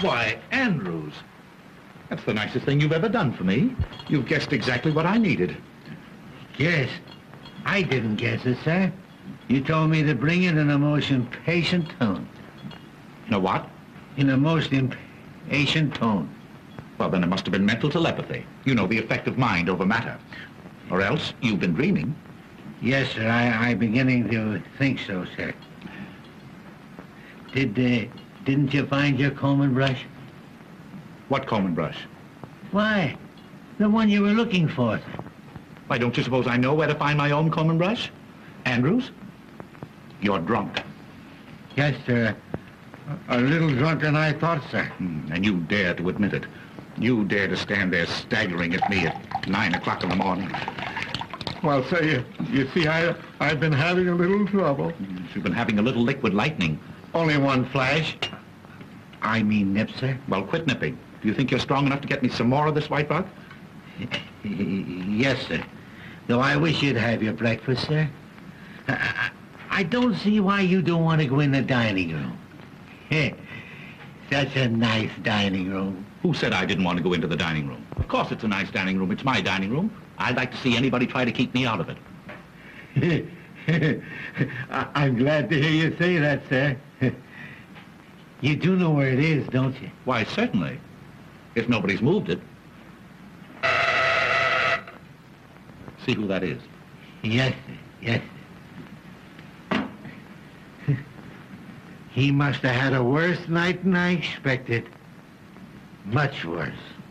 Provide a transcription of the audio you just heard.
Why, Andrews, that's the nicest thing you've ever done for me. You've guessed exactly what I needed. Guess? I didn't guess it, sir. You told me to bring it in a most impatient tone. You know what? In a most impatient tone. Well, then it must have been mental telepathy. You know, the effect of mind over matter. Or else you've been dreaming. Yes, sir, I'm beginning to think so, sir. Didn't you find your comb and brush? What comb and brush? Why, the one you were looking for, sir. Why, don't you suppose I know where to find my own comb and brush? Andrews, you're drunk. Yes, sir. A little drunker than I thought, sir. And you dare to admit it. You dare to stand there staggering at me at 9 o'clock in the morning. Well, sir, you see, I've been having a little trouble. You've been having a little liquid lightning. Only one flash. I mean nip, sir. Well, quit nipping. Do you think you're strong enough to get me some more of this white rock? Yes, sir. Though I wish you'd have your breakfast, sir. I don't see why you don't want to go in the dining room. Such a nice dining room. Who said I didn't want to go into the dining room? Of course it's a nice dining room. It's my dining room. I'd like to see anybody try to keep me out of it. I'm glad to hear you say that, sir. You do know where it is, don't you? Why, certainly. If nobody's moved it. See who that is. Yes, sir. Yes, sir. He must have had a worse night than I expected. Much worse.